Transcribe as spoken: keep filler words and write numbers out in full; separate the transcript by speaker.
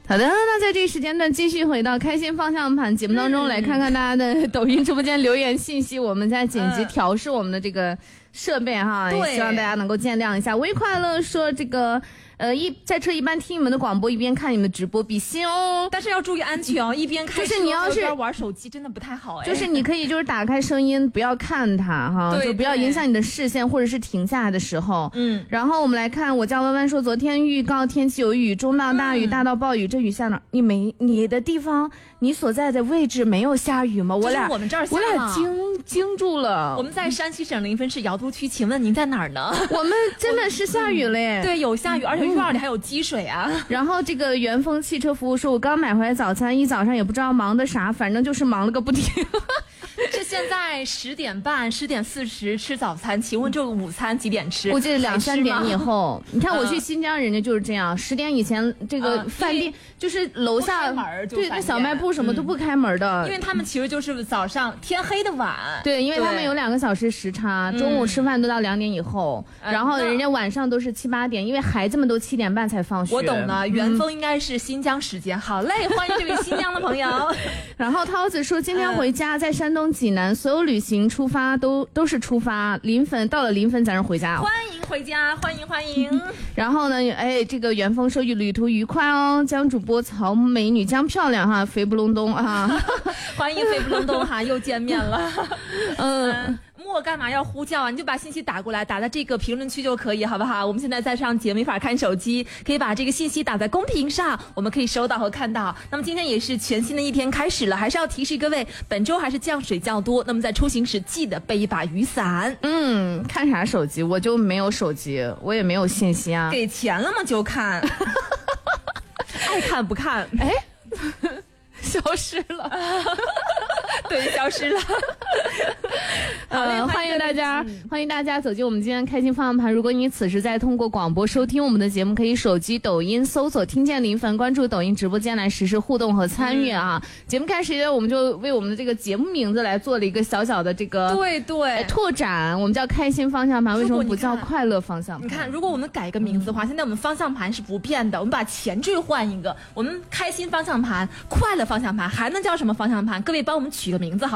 Speaker 1: 好的，那在这个时间段继续回到开心方向盘节目当中，来看看大家的抖音直播间留言信息，我们在紧急调试我们的这个设备哈，也希望大家能够见谅一下。微快乐说这个呃一在车一边听你们的广播一边看你们的直播比心哦，
Speaker 2: 但是要注意安全哦，一边开车
Speaker 1: 就是你要是
Speaker 2: 一边玩手机真的不太好哎。
Speaker 1: 就是你可以就是打开声音不要看它哈，就不要影响你的视线，或者是停下来的时候。嗯，然后我们来看我叫弯弯说，昨天预告天气有雨，中到大雨，嗯、大到暴雨，这雨下哪？你没你的地方，你所在的位置没有下雨吗？我俩
Speaker 2: 我们这儿下
Speaker 1: 了，我俩惊惊住了。
Speaker 2: 我们在山西省临汾市瑶都区，请问您在哪儿呢？
Speaker 1: 我们真的是下雨了耶！
Speaker 2: 对，有下雨，而且院里还有积水啊。嗯、
Speaker 1: 然后这个元丰汽车服务说，我刚买回来早餐，一早上也不知道忙的啥，反正就是忙了个不停。
Speaker 2: 是现在十点半、十点四十吃早餐，请问这个午餐几点吃？
Speaker 1: 估计两三点以后。你看我去新疆，人家就是这样，十、嗯、点以前这个饭店、嗯、就是楼下对那小卖部什么都不开门的、
Speaker 2: 嗯，因为他们其实就是早上天黑的晚。
Speaker 1: 对，因为他们有两个小时时差，中午吃饭都到两点以后、嗯，然后人家晚上都是七八点，因为孩子们都七点半才放学。
Speaker 2: 我懂了，元丰应该是新疆时间。嗯、好嘞，欢迎这位新疆的朋友。
Speaker 1: 然后涛子说，今天回家在山东济南，所有旅行出发都都是出发，临汾到了临汾咱是回家。
Speaker 2: 欢迎回家，欢迎欢迎。
Speaker 1: 然后呢，哎，这个元丰说旅途愉快哦，江主播曹美女江漂亮哈，肥不隆咚啊，
Speaker 2: 欢迎肥不隆咚哈，又见面了。
Speaker 1: 嗯。
Speaker 2: 嗯莫干嘛要呼叫啊？你就把信息打过来，打在这个评论区就可以，好不好？我们现在在上节没法看手机，可以把这个信息打在公屏上，我们可以收到和看到。那么今天也是全新的一天开始了，还是要提示各位，本周还是降水较多，那么在出行时记得备一把雨伞。
Speaker 1: 嗯，看啥手机？我就没有手机，我也没有信息啊。
Speaker 2: 给钱了吗？就看，爱看不看？
Speaker 1: 哎。消失了，
Speaker 2: 对，消失了。
Speaker 1: 呃，欢迎大家，欢迎大家走进我们今天开心方向盘。如果你此时在通过广播收听我们的节目，可以手机抖音搜索听见临汾，关注抖音直播间来实时互动和参与啊。嗯、节目开始，我们就为我们的这个节目名字来做了一个小小的这个
Speaker 2: 对对、呃、
Speaker 1: 拓展，我们叫开心方向盘，为什么不叫快乐方向盘？
Speaker 2: 你看，如果我们改一个名字的话，嗯、现在我们方向盘是不变的，我们把前缀换一个，我们开心方向盘、快乐方向盘，还能叫什么方向盘？各位帮我们取个名字好。